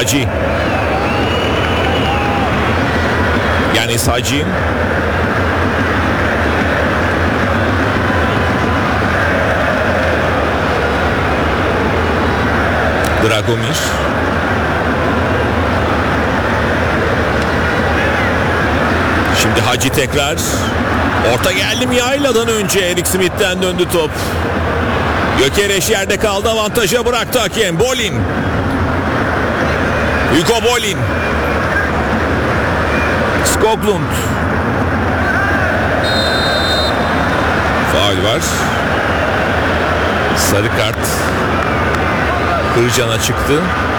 Hacı. Yanis Hacı. Dragomir. Şimdi Hacı tekrar. Orta geldi mi Yayla'dan önce. Eric Smith'ten döndü top. Gökereş yerde kaldı, avantaja bıraktı hakem. Bolin. Hugo Bolin. Skoglund. Faul var. Sarı kart Kırcan'a çıktı.